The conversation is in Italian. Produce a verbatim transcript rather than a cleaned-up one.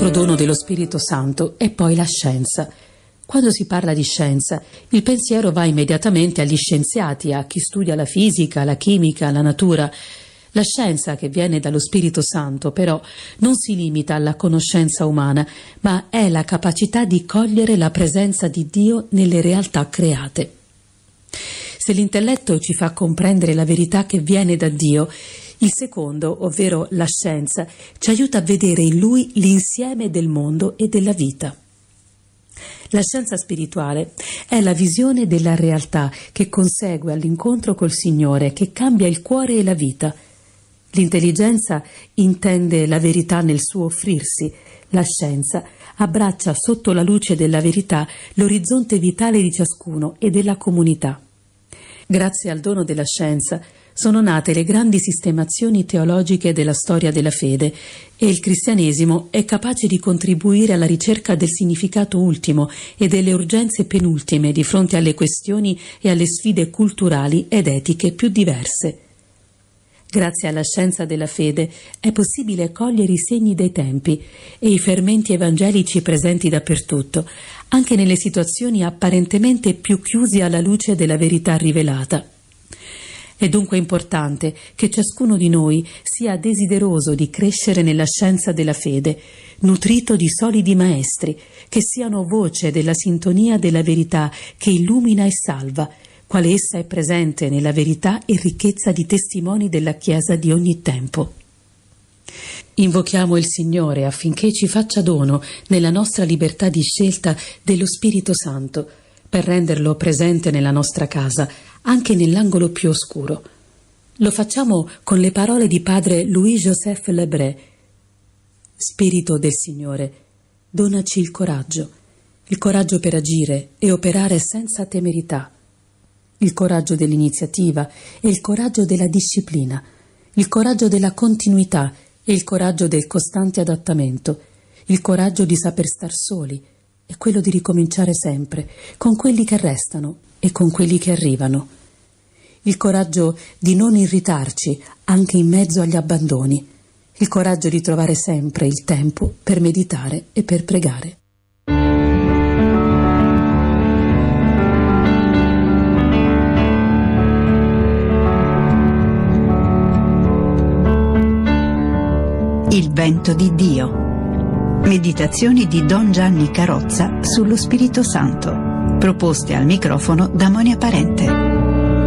altro dono dello Spirito Santo è poi la scienza. Quando si parla di scienza, il pensiero va immediatamente agli scienziati, a chi studia la fisica, la chimica, la natura. La scienza che viene dallo Spirito Santo, però, non si limita alla conoscenza umana, ma è la capacità di cogliere la presenza di Dio nelle realtà create. Se l'intelletto ci fa comprendere la verità che viene da Dio, il secondo, ovvero la scienza, ci aiuta a vedere in Lui l'insieme del mondo e della vita. La scienza spirituale è la visione della realtà che consegue all'incontro col Signore, che cambia il cuore e la vita. L'intelligenza intende la verità nel suo offrirsi, la scienza abbraccia sotto la luce della verità l'orizzonte vitale di ciascuno e della comunità. Grazie al dono della scienza sono nate le grandi sistemazioni teologiche della storia della fede e il cristianesimo è capace di contribuire alla ricerca del significato ultimo e delle urgenze penultime di fronte alle questioni e alle sfide culturali ed etiche più diverse. Grazie alla scienza della fede è possibile cogliere i segni dei tempi e i fermenti evangelici presenti dappertutto, anche nelle situazioni apparentemente più chiusi alla luce della verità rivelata. È dunque importante che ciascuno di noi sia desideroso di crescere nella scienza della fede, nutrito di solidi maestri, che siano voce della sintonia della verità che illumina e salva, quale essa è presente nella verità e ricchezza di testimoni della Chiesa di ogni tempo. Invochiamo il Signore affinché ci faccia dono, nella nostra libertà di scelta, dello Spirito Santo, per renderlo presente nella nostra casa, anche nell'angolo più oscuro. Lo facciamo con le parole di padre Louis-Joseph Lebret. Spirito del Signore, donaci il coraggio, il coraggio per agire e operare senza temerità, il coraggio dell'iniziativa e il coraggio della disciplina, il coraggio della continuità e il coraggio del costante adattamento, il coraggio di saper star soli e quello di ricominciare sempre, con quelli che restano e con quelli che arrivano, il coraggio di non irritarci anche in mezzo agli abbandoni, il coraggio di trovare sempre il tempo per meditare e per pregare. Il vento di Dio. Meditazioni di Don Gianni Carrozza sullo Spirito Santo, proposte al microfono da Monia Parente.